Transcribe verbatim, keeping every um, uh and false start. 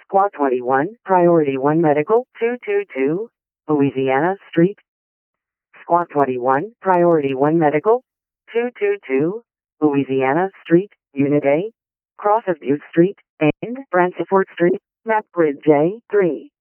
Squad twenty-one, Priority one Medical, two two two, Louisiana Street. Squad twenty-one, Priority one Medical, two two two, Louisiana Street, Unit A, Cross of Butte Street, and Brancifort Street, Map Grid J three.